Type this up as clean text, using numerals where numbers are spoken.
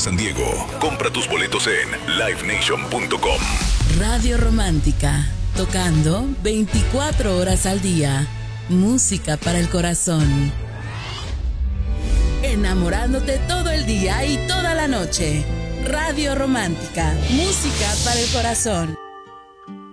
San Diego. Compra tus boletos en livenation.com. Radio Romántica, tocando 24 horas al día. Música para el corazón. Enamorándote todo el día y toda la noche. Radio Romántica, música para el corazón.